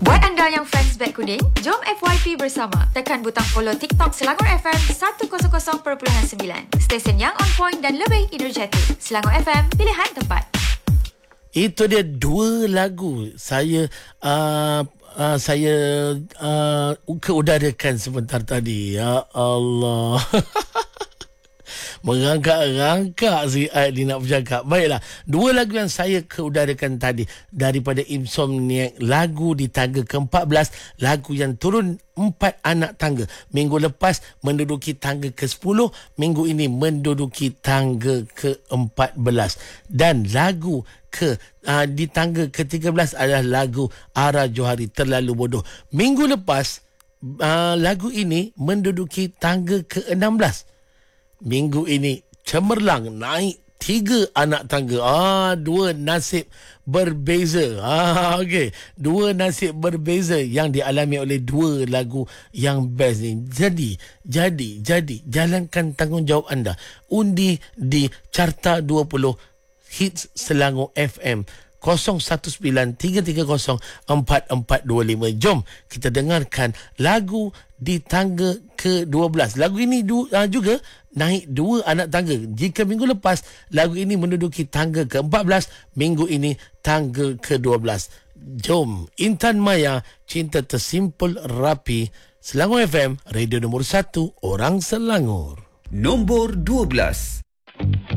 Buat anda yang fans Black Kuning, jom FYP bersama. Tekan butang follow TikTok Selangor FM 100.9. Stesen yang on point dan lebih energetik. Selangor FM, pilihan tempat. Itu dia dua lagu saya keudarakan sebentar tadi. Ya Allah. Merangkak-rangkak si Aidli nak bercakap. Baiklah, dua lagu yang saya keudarakan tadi daripada Insomniac, lagu di tangga ke-14, lagu yang turun 4 anak tangga. Minggu lepas menduduki tangga ke-10, minggu ini menduduki tangga ke-14. Dan lagu di tangga ke-13 adalah lagu Ara Johari, Terlalu Bodoh. Minggu lepas lagu ini menduduki tangga ke-16. Minggu ini cemerlang naik 3 anak tangga. Dua nasib berbeza. Okey, dua nasib berbeza yang dialami oleh dua lagu yang best ni. Jadi jalankan tanggungjawab anda. Undi di Carta 20 Hits Selangor FM 0193304425. Jom kita dengarkan lagu di tangga ke-12. Lagu ini juga naik 2 anak tangga. Jika minggu lepas lagu ini menduduki tangga ke-14, minggu ini tangga ke-12. Jom, Intan Maya, Cinta Tersimpul Rapi. Selangor FM, radio nombor 1 orang Selangor. Nombor 12.